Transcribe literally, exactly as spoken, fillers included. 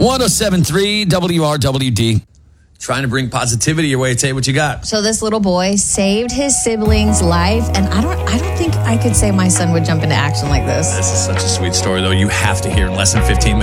one oh seven point three W R W D. Trying to bring positivity your way. Tay, what you got? So this little boy saved his sibling's life, and I don't I don't think I could say my son would jump into action like this. This is such a sweet story, though. You have to hear in less than fifteen minutes.